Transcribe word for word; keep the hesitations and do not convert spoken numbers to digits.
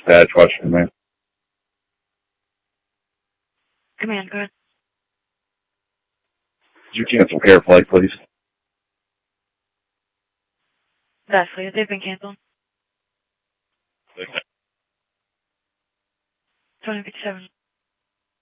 dispatch question, man. Command, go ahead. Could you cancel air flight, please? Vastly, they've been canceled. Okay. twenty fifty-seven.